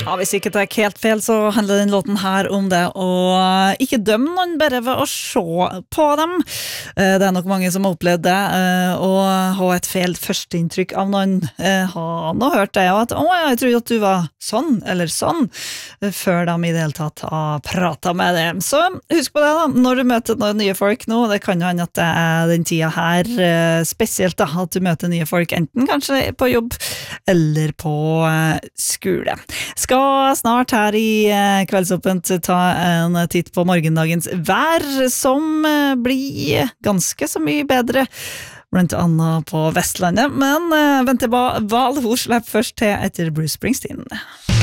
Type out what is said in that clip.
Ja, hvis ikke det er helt feil, så handler den låten her om det å ikke dømme noen bare ved å se på dem. Det er nok mange som har opplevd det, å ha et feil førsteinntrykk av noen. Har nå hørt det, at jeg tror at du var sånn eller sånn, før de i det hele tatt har pratet med dem. Så husk på det da, når du møter noen nye folk nå, det kan jo hende at det er den tida her, spesielt da, at du møter nye folk, enten kanskje på jobb eller på skole. Skal snart her i Kveldsåpent ta en titt på morgendagens vær, som blir ganske så mye bedre, blant annet på Vestlandet. Men vent til Val, hun slipper først til etter Bruce Springsteen.